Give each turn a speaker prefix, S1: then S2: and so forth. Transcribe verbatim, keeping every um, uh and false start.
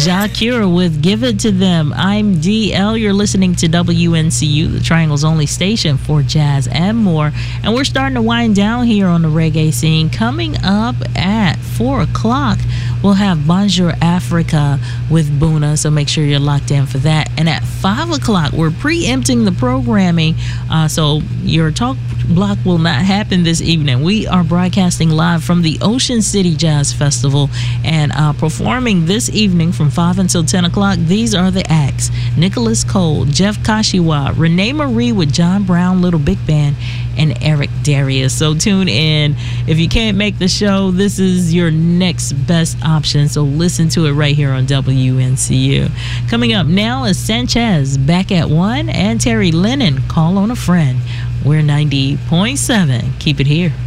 S1: Jacure with Give It To Them. I'm D L. You're listening to W N C U, the Triangle's only station for jazz and more. And we're starting to wind down here on the reggae scene. Coming up at four o'clock, we'll have Bonjour Africa with Buna, so make sure you're locked in for that. And at five o'clock, we're preempting the programming, uh, so your talk block will not happen this evening. We are broadcasting live from the Ocean City Jazz Festival, and uh, performing this evening from five until ten o'clock. These are the acts: Nicholas Cole, Jeff Kashiwa, Renee Marie with John Brown Little Big Band, and Eric Darius. So tune in. If you can't make the show, this is your next best option, so listen to it right here on W N C U. Coming up now is Sanchez back at one, and Terry Lennon, Call on a Friend. We're ninety point seven. Keep it here.